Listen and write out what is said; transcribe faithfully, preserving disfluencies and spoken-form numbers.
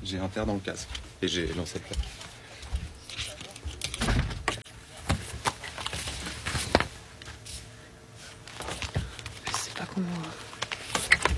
j'ai un terre dans le casque et j'ai lancé le plat.